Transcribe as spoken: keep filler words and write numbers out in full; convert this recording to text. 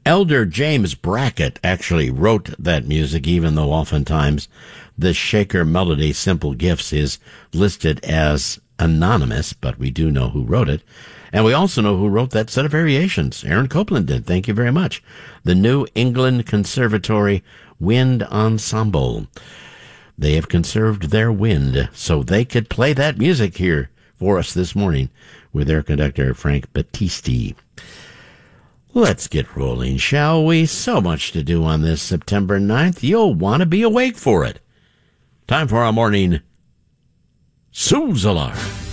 Elder James Brackett actually wrote that music, even though oftentimes the Shaker Melody Simple Gifts is listed as anonymous, but we do know who wrote it. And we also know who wrote that set of variations. Aaron Copland did. Thank you very much. The New England Conservatory Wind Ensemble. They have conserved their wind so they could play that music here for us this morning with their conductor, Frank Battisti. Let's get rolling, shall we? So much to do on this September ninth. You'll want to be awake for it. Time for our morning Suze Alarm.